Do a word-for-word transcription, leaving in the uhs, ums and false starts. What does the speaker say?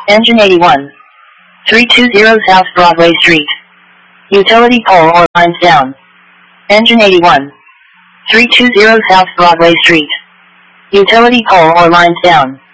Engine eighty-one. three two zero South Broadway Street. Utility pole or lines down. Engine eighty-one. three two zero South Broadway Street. Utility pole or lines down.